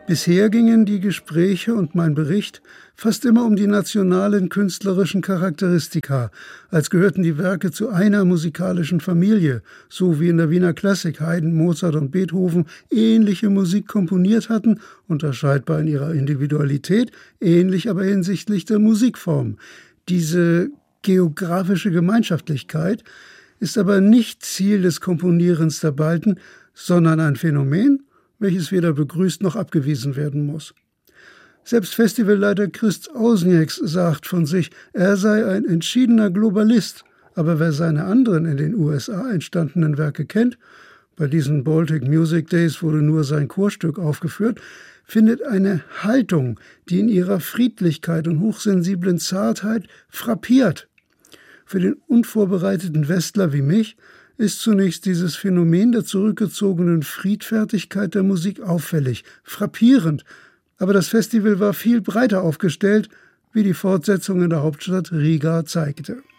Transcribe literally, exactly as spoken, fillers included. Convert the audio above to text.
Bisher gingen die Gespräche und mein Bericht fast immer um die nationalen künstlerischen Charakteristika, als gehörten die Werke zu einer musikalischen Familie, so wie in der Wiener Klassik Haydn, Mozart und Beethoven ähnliche Musik komponiert hatten, unterscheidbar in ihrer Individualität, ähnlich aber hinsichtlich der Musikform. Diese geografische Gemeinschaftlichkeit ist aber nicht Ziel des Komponierens der beiden, sondern ein Phänomen, welches weder begrüßt noch abgewiesen werden muss. Selbst Festivalleiter Chris Ausnieks sagt von sich, er sei ein entschiedener Globalist, aber wer seine anderen in den U S A entstandenen Werke kennt, bei diesen Baltic Music Days wurde nur sein Chorstück aufgeführt, findet eine Haltung, die in ihrer Friedlichkeit und hochsensiblen Zartheit frappiert. Für den unvorbereiteten Westler wie mich ist zunächst dieses Phänomen der zurückgezogenen Friedfertigkeit der Musik auffällig, frappierend. Aber das Festival war viel breiter aufgestellt, wie die Fortsetzung in der Hauptstadt Riga zeigte.